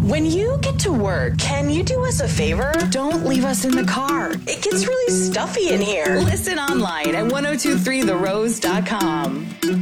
When you get to work, can you do us a favor? Don't leave us in the car. It gets really stuffy in here. Listen online at 1023therose.com.